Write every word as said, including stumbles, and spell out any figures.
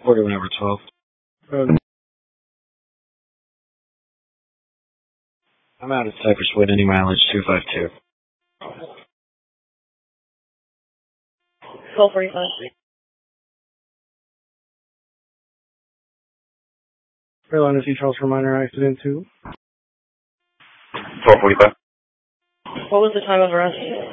Order number twelve. Um, I'm out of Cypress Wood, any mileage two five two. twelve forty-five. Carolina Sea Charles for minor accident two. twelve forty-five. What was the time of arrest?